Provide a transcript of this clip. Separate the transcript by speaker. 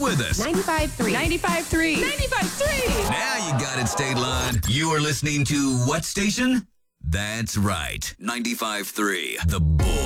Speaker 1: with us.
Speaker 2: 95.3.
Speaker 3: 95.3. 95.3.
Speaker 1: Now you got it, State Line. You are listening to what station? That's right. 95.3, The Bull.